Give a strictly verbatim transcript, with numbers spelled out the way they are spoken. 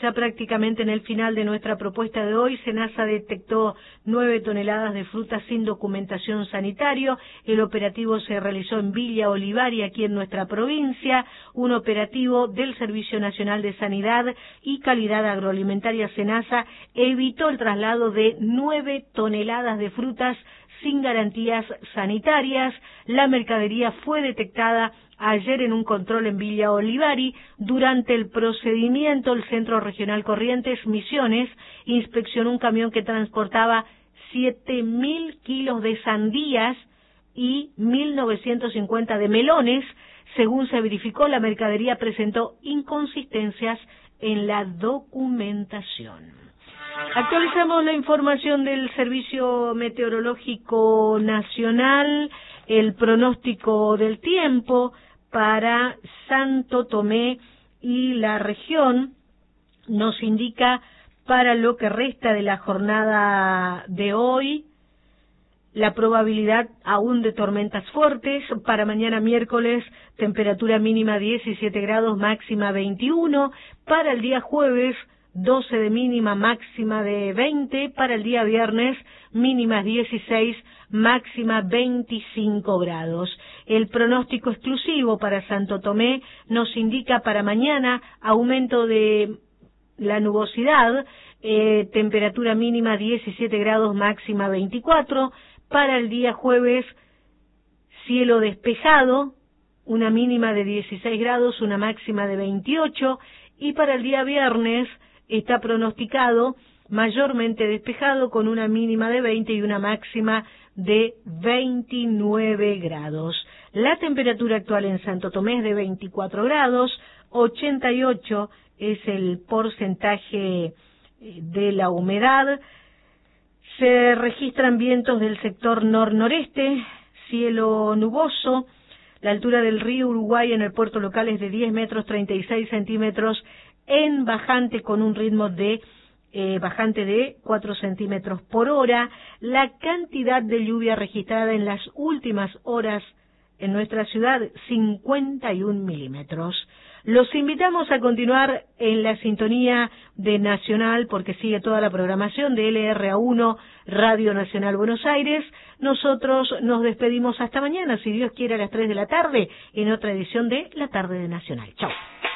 Ya prácticamente en el final de nuestra propuesta de hoy, SENASA detectó nueve toneladas de frutas sin documentación sanitaria. El operativo se realizó en Villa Olivari, aquí en nuestra provincia, un operativo del Servicio Nacional de Sanidad y Calidad Agroalimentaria SENASA evitó el traslado de nueve toneladas de frutas sin garantías sanitarias. La mercadería fue detectada ayer en un control en Villa Olivari. Durante el procedimiento, el Centro Regional Corrientes Misiones inspeccionó un camión que transportaba siete mil kilos de sandías y mil novecientos cincuenta de melones. Según se verificó, la mercadería presentó inconsistencias en la documentación. Actualizamos la información del Servicio Meteorológico Nacional. El pronóstico del tiempo para Santo Tomé y la región nos indica para lo que resta de la jornada de hoy la probabilidad aún de tormentas fuertes. Para mañana miércoles, temperatura mínima diecisiete grados, máxima veintiuno. Para el día jueves, doce de mínima, máxima de veinte. Para el día viernes, mínimas dieciséis, máxima veinticinco grados. El pronóstico exclusivo para Santo Tomé nos indica para mañana aumento de la nubosidad, eh, temperatura mínima diecisiete grados, máxima veinticuatro. Para el día jueves, cielo despejado, una mínima de dieciséis grados, una máxima de veintiocho. Y para el día viernes está pronosticado mayormente despejado con una mínima de veinte y una máxima de veintinueve grados. La temperatura actual en Santo Tomé es de veinticuatro grados, ochenta y ocho es el porcentaje de la humedad. Se registran vientos del sector nor-noreste, cielo nuboso. La altura del río Uruguay en el puerto local es de diez metros treinta y seis centímetros en bajante, con un ritmo de eh, bajante de cuatro centímetros por hora. La cantidad de lluvia registrada en las últimas horas en nuestra ciudad, cincuenta y un milímetros. Los invitamos a continuar en la sintonía de Nacional, porque sigue toda la programación de L R A uno, Radio Nacional Buenos Aires. Nosotros nos despedimos hasta mañana, si Dios quiere, a las tres de la tarde, en otra edición de La Tarde de Nacional. Chau.